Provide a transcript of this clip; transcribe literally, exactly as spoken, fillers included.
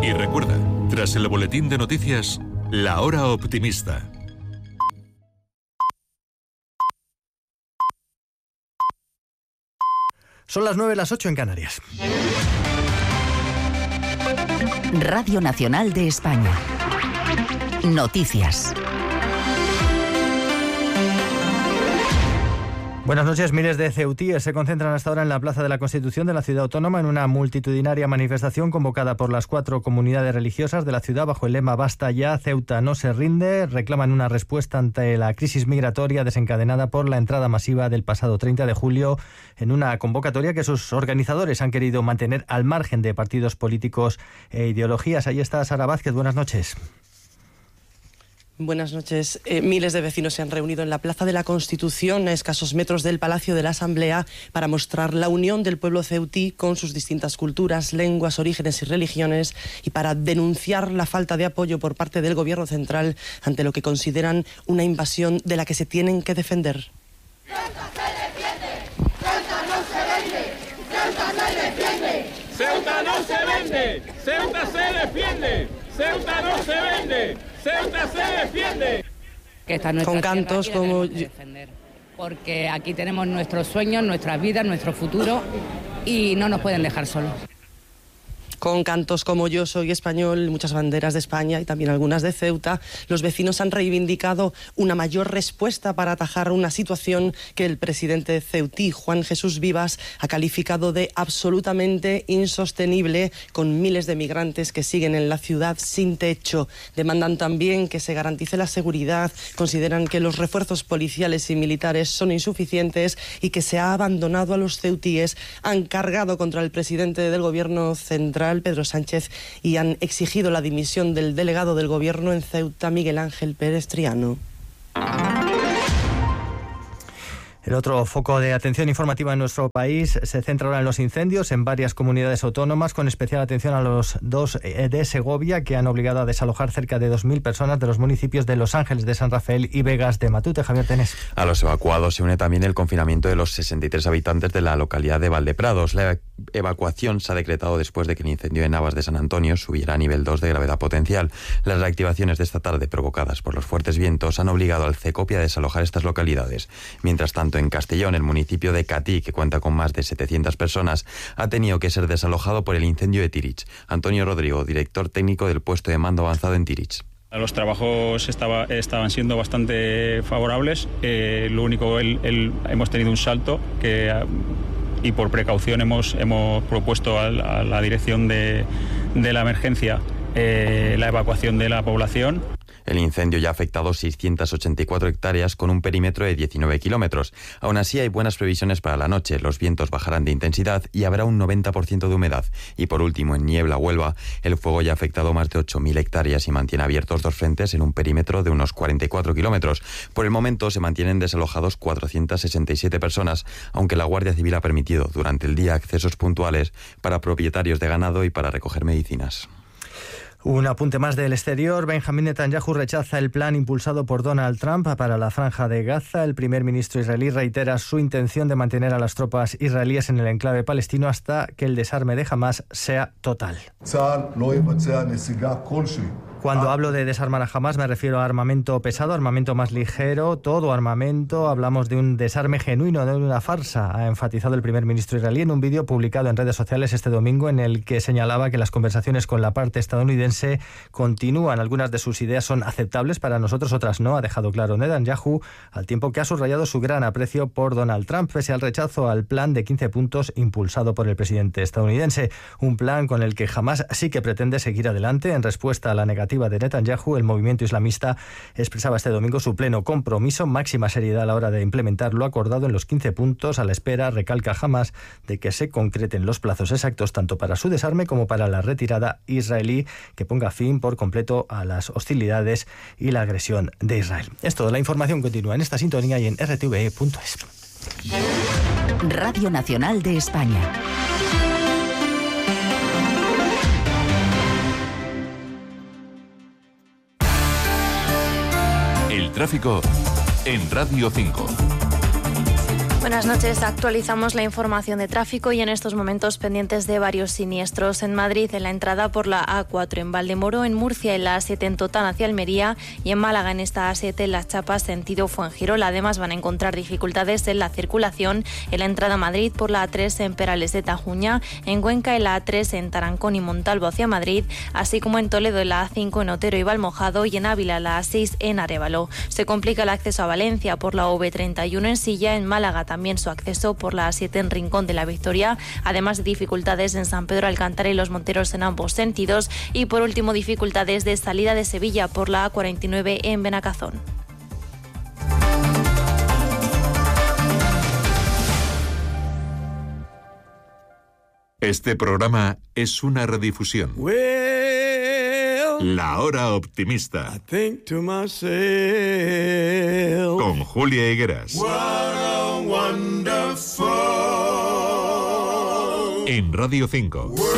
Y recuerda, tras el boletín de noticias, La Hora Optimista. Son las nueve, las ocho en Canarias. Radio Nacional de España. Noticias. Buenas noches. Miles de ceutíes se concentran hasta ahora en la Plaza de la Constitución de la ciudad autónoma en una multitudinaria manifestación convocada por las cuatro comunidades religiosas de la ciudad bajo el lema Basta ya, Ceuta no se rinde. Reclaman una respuesta ante la crisis migratoria desencadenada por la entrada masiva del pasado treinta de julio en una convocatoria que sus organizadores han querido mantener al margen de partidos políticos e ideologías. Ahí está Sara Vázquez. Buenas noches. Buenas noches. Eh, miles de vecinos se han reunido en la Plaza de la Constitución, a escasos metros del Palacio de la Asamblea, para mostrar la unión del pueblo ceutí con sus distintas culturas, lenguas, orígenes y religiones, y para denunciar la falta de apoyo por parte del Gobierno central ante lo que consideran una invasión de la que se tienen que defender. ¡Ceuta no se vende! ¡Ceuta se defiende! ¡Ceuta no se vende! ¡Ceuta se defiende! Que está nuestra Con cantos como... defender, porque aquí tenemos nuestros sueños, nuestras vidas, nuestro futuro y no nos pueden dejar solos. Con cantos como Yo soy español, muchas banderas de España y también algunas de Ceuta, los vecinos han reivindicado una mayor respuesta para atajar una situación que el presidente ceutí, Juan Jesús Vivas, ha calificado de absolutamente insostenible, con miles de migrantes que siguen en la ciudad sin techo. Demandan también que se garantice la seguridad, consideran que los refuerzos policiales y militares son insuficientes y que se ha abandonado a los ceutíes. Han cargado contra el presidente del Gobierno central, Pedro Sánchez, y han exigido la dimisión del delegado del Gobierno en Ceuta, Miguel Ángel Pérez Triano. El otro foco de atención informativa en nuestro país se centra ahora en los incendios en varias comunidades autónomas, con especial atención a los dos de Segovia, que han obligado a desalojar cerca de dos mil personas de los municipios de Los Ángeles de San Rafael y Vegas de Matute. Javier Tenés. A los evacuados se une también el confinamiento de los sesenta y tres habitantes de la localidad de Valdeprados. La evacuación se ha decretado después de que el incendio en Navas de San Antonio subiera a nivel dos de gravedad potencial. Las reactivaciones de esta tarde, provocadas por los fuertes vientos, han obligado al CECOPI a desalojar estas localidades. Mientras tanto, en Castellón, el municipio de Catí, que cuenta con más de setecientas personas, ha tenido que ser desalojado por el incendio de Tirich. Antonio Rodrigo, director técnico del puesto de mando avanzado en Tirich. Los trabajos estaba, estaban siendo bastante favorables, eh, lo único, el, el, hemos tenido un salto que, y por precaución hemos, hemos propuesto a la, a la dirección de, de la emergencia eh, la evacuación de la población. El incendio ya ha afectado seiscientas ochenta y cuatro hectáreas con un perímetro de diecinueve kilómetros. Aún así, hay buenas previsiones para la noche. Los vientos bajarán de intensidad y habrá un noventa por ciento de humedad. Y por último, en Niebla, Huelva, el fuego ya ha afectado más de ocho mil hectáreas y mantiene abiertos dos frentes en un perímetro de unos cuarenta y cuatro kilómetros. Por el momento se mantienen desalojados cuatrocientas sesenta y siete personas, aunque la Guardia Civil ha permitido durante el día accesos puntuales para propietarios de ganado y para recoger medicinas. Un apunte más del exterior. Benjamín Netanyahu rechaza el plan impulsado por Donald Trump para la Franja de Gaza. El primer ministro israelí reitera su intención de mantener a las tropas israelíes en el enclave palestino hasta que el desarme de Hamás sea total. Cuando hablo de desarmar a Hamás me refiero a armamento pesado, armamento más ligero, todo armamento. Hablamos de un desarme genuino, de una farsa, ha enfatizado el primer ministro israelí en un vídeo publicado en redes sociales este domingo, en el que señalaba que las conversaciones con la parte estadounidense continúan. Algunas de sus ideas son aceptables para nosotros, otras no, ha dejado claro Netanyahu, al tiempo que ha subrayado su gran aprecio por Donald Trump, pese al rechazo al plan de quince puntos impulsado por el presidente estadounidense. Un plan con el que Hamás sí que pretende seguir adelante. En respuesta a la negativa de Netanyahu, el movimiento islamista expresaba este domingo su pleno compromiso, máxima seriedad a la hora de implementar lo acordado en los quince puntos, a la espera, recalca Hamás, de que se concreten los plazos exactos tanto para su desarme como para la retirada israelí, que ponga fin por completo a las hostilidades y la agresión de Israel. Es todo. La información continúa en esta sintonía y en r t v e punto es. Radio Nacional de España. El tráfico en Radio cinco. Buenas noches, actualizamos la información de tráfico y en estos momentos pendientes de varios siniestros. En Madrid, en la entrada por la A cuatro, en Valdemoro, en Murcia, en la A siete en Totán hacia Almería y en Málaga, en esta A siete, en Las Chapas, sentido Fuengirola. Además, van a encontrar dificultades en la circulación en la entrada a Madrid por la A tres en Perales de Tajuña, en Cuenca, en la A tres en Tarancón y Montalvo hacia Madrid, así como en Toledo, en la A cinco en Otero y Valmojado y en Ávila, la A seis en Arévalo. Se complica el acceso a Valencia por la O V treinta y uno en Silla, en Málaga también su acceso por la A siete en Rincón de la Victoria, además de dificultades en San Pedro Alcántara y Los Monteros en ambos sentidos y por último dificultades de salida de Sevilla por la A cuarenta y nueve en Benacazón. Este programa es una redifusión. La Hora Optimista. Con Julia Higueras. En Radio cinco.